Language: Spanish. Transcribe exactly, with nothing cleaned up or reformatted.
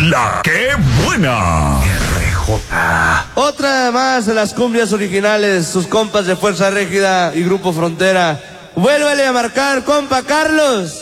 La que buena. R J. Otra más de las cumbias originales, sus compas de Fuerza Régida y Grupo Frontera. Vuélvale a marcar, compa Carlos.